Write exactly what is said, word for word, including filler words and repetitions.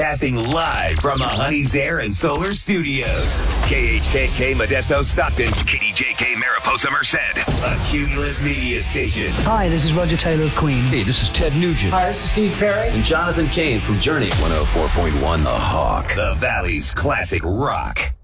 Casting live from the Honey's Air and Solar Studios. K H K K Modesto Stockton. K D J K Mariposa Merced. A Cumulus Media Station. Hi, this is Roger Taylor of Queen. Hey, this is Ted Nugent. Hi, this is Steve Perry. And Jonathan Cain from Journey. one oh four point one The Hawk. The Valley's classic rock.